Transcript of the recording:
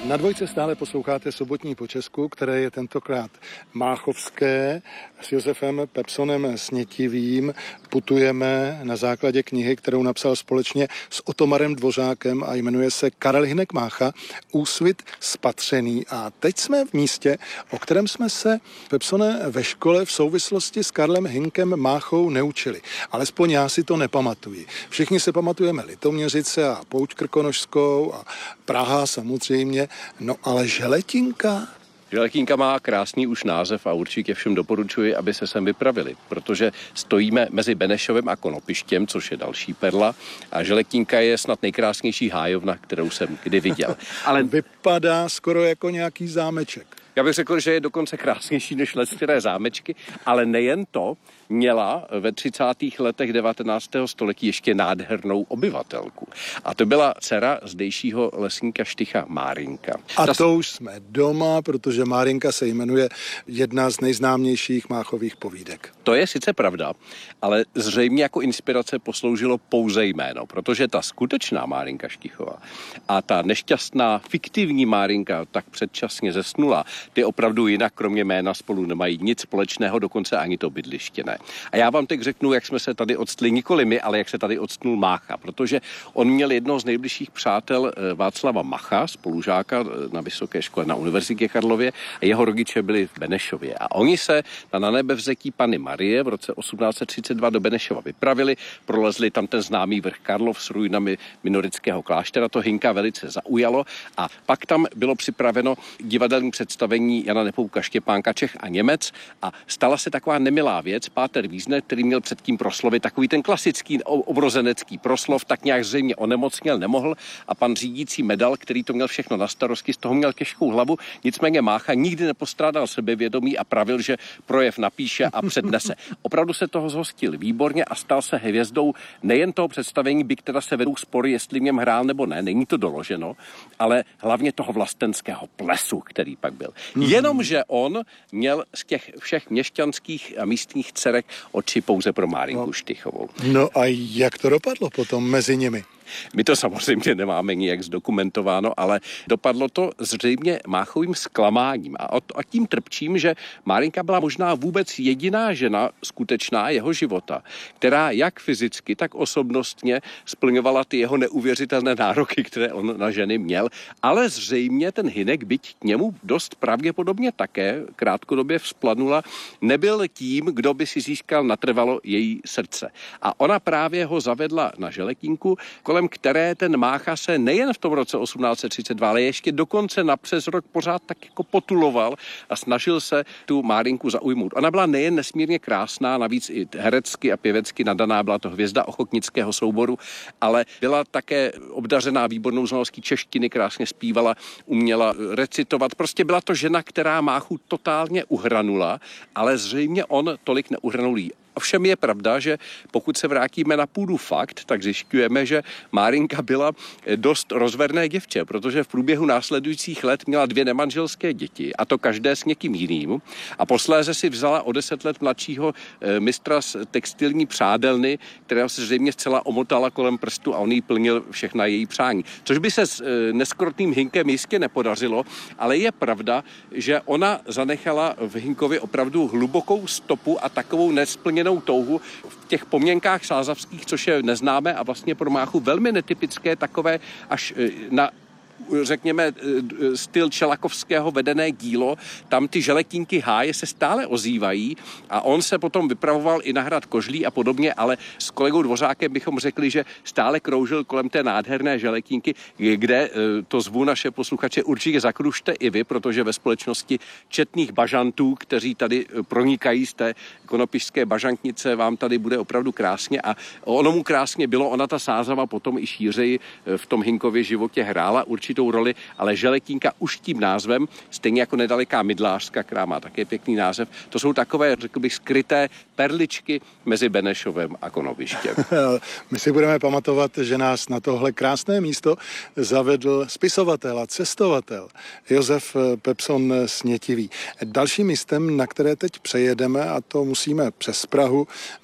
Na dvojce stále posloucháte Sobotní po Česku, které je tentokrát máchovské. S Josefem Pepsonem Snětivým putujeme na základě knihy, kterou napsal společně s Otomarem Dvořákem a jmenuje se Karel Hynek Mácha, Úsvit spatřený. A teď jsme v místě, o kterém jsme se, Pepsone, ve škole v souvislosti s Karlem Hynkem Máchou neučili. Alespoň já si to nepamatuji. Všichni se pamatujeme Litoměřice a Pouť Krkonošskou a Praha samozřejmě. No ale Želetinka? Želetínka má krásný už název a určitě všem doporučuji, aby se sem vypravili, protože stojíme mezi Benešovem a Konopištěm, což je další perla, a Želetínka je snad nejkrásnější hájovna, kterou jsem kdy viděl. Ale vypadá skoro jako nějaký zámeček. Já bych řekl, že je dokonce krásnější než leckteré zámečky, ale nejen to, měla ve 30. letech 19. století ještě nádhernou obyvatelku. A to byla dcera zdejšího lesníka Štycha Márinka. A to už jsme doma, protože Márinka se jmenuje jedna z nejznámějších Máchových povídek. To je sice pravda, ale zřejmě jako inspirace posloužilo pouze jméno, protože ta skutečná Márinka Štychová a ta nešťastná fiktivní Márinka tak předčasně zesnula, ty opravdu jinak kromě jména spolu nemají nic společného, dokonce ani to bydliště ne. A já vám teď řeknu, jak jsme se tady odstli, nikoli my, ale jak se tady odstnul Mácha, protože on měl jednoho z nejbližších přátel Václava Macha, spolužáka na vysoké škole na Univerzitě Karlově, a jeho rodiče byli v Benešově. A oni se na nanebevzetí Panny Marie v roce 1832 do Benešova vypravili, prolezli tam ten známý vrch Karlov s ruinami minorického kláštera, to Hynka velice zaujalo a pak tam bylo připraveno divadelní představení Jana Nepomukka Štěpánka Čech a Němec a stala se taková nemilá věc. Páter Vízner, který měl předtím proslovit takový ten klasický obrozenecký proslov, tak nějak zřejmě onemocněl, nemohl a pan řídící Medal, který to měl všechno na starosti, z toho měl těžkou hlavu, nicméně Mácha nikdy nepostrádal sebevědomí a pravil, že projev napíše a přednese. Opravdu se toho zhostil výborně a stal se hvězdou nejen toho představení, byť teda se vedou spory, jestli v něm hrál nebo ne, není to doloženo, ale hlavně toho vlastenského plesu, který pak byl. Jenomže on měl z těch všech měšťanských a místních dcerek oči pouze pro Márinku Štychovou. No a jak to dopadlo potom mezi nimi? My to samozřejmě nemáme nijak zdokumentováno, ale dopadlo to zřejmě Máchovým zklamáním. A tím trpčím, že Márinka byla možná vůbec jediná žena skutečná jeho života, která jak fyzicky, tak osobnostně splňovala ty jeho neuvěřitelné nároky, které on na ženy měl, ale zřejmě ten Hynek, byť k němu dost pravděpodobně také krátkodobě vzplanula, nebyl tím, kdo by si získal natrvalo její srdce. A ona právě ho zavedla na Želetínku, kolem které ten Mácha se nejen v tom roce 1832, ale ještě dokonce na přes rok pořád tak jako potuloval a snažil se tu Márinku zaujmout. Ona byla nejen nesmírně krásná, navíc i herecky a pěvecky nadaná, byla to hvězda ochotnického souboru, ale byla také obdařená výbornou znalostí češtiny, krásně zpívala, uměla recitovat. Prostě byla to žena, která Máchu totálně uhranula, ale zřejmě on tolik neuhranul jí. Ovšem je pravda, že pokud se vrátíme na půdu fakt, tak zjišťujeme, že Márinka byla dost rozverné děvče, protože v průběhu následujících let měla 2 nemanželské děti, a to každé s někým jiným. A posléze si vzala o 10 let mladšího mistra z textilní přádelny, kterého se zřejmě zcela omotala kolem prstu a on jí plnil všechna její přání. Což by se s neskrotným Hynkem jistě nepodařilo, ale je pravda, že ona zanechala v Hynkovi opravdu hlubokou stopu a takovou nesplněnou touhu v těch pomněnkách sázavských, což je neznámé a vlastně pro Máchu velmi netypické, takové až na řekněme, styl Čelakovského vedené dílo, tam ty želetínky háje se stále ozývají a on se potom vypravoval i na hrad Kožlí a podobně, ale s kolegou Dvořákem bychom řekli, že stále kroužil kolem té nádherné želetínky, kde to zvu naše posluchače určitě zakrušte i vy, protože ve společnosti četných bažantů, kteří tady pronikají z té konopišské bažantnice, vám tady bude opravdu krásně a ono mu krásně bylo, ona ta sázava potom i šířeji v tom Hynkově životě hrála určitou roli, ale Želetínka už tím názvem, stejně jako nedaleká Mydlářska, která má také pěkný název, to jsou takové, řekl bych, skryté perličky mezi Benešovem a Konopištěm. My si budeme pamatovat, že nás na tohle krásné místo zavedl spisovatel a cestovatel Josef Pepson Snětivý. Dalším místem, na které teď přejedeme, a to musíme přes Prahu,